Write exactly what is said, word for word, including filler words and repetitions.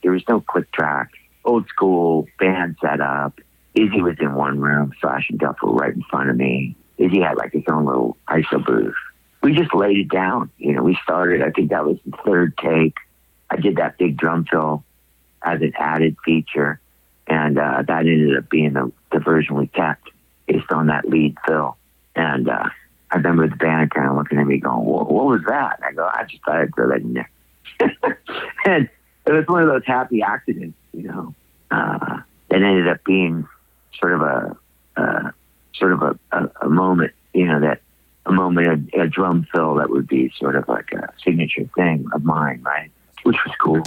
There was no click track. Old school band setup. Izzy was in one room, Slash and Duff were right in front of me. Izzy had like his own little I S O booth. We just laid it down. You know, we started, I think that was the third take. I did that big drum fill as an added feature. And uh, that ended up being the, the version we kept based on that lead fill. And uh, I remember the band kind of looking at me going, what, what was that? And I go, I just thought I'd throw that in there. And it was one of those happy accidents, you know, uh, that ended up being sort of a, uh, sort of a, a, a moment, you know, that a moment, a, a drum fill that would be sort of like a signature thing of mine, right? Which was cool.